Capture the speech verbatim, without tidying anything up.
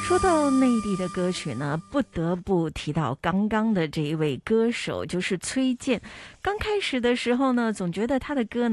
说到内地的歌曲呢，不得不提到刚刚的这一位歌手，就是崔健。刚开始的时候呢，总觉得他的歌呢